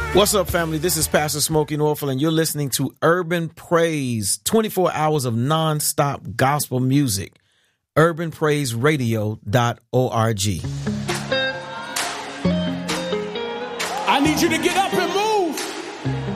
What's up, family? This is Pastor Smokey Norfolk, and you're listening to Urban Praise, 24 hours of nonstop gospel music. UrbanPraiseRadio.org. I need you to get up and move.